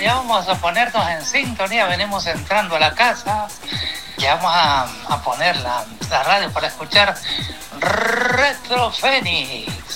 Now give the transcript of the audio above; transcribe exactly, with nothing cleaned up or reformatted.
ya vamos a ponernos en sintonía, venimos entrando a la casa, ya vamos a, a poner la, la radio para escuchar Retro Fénix.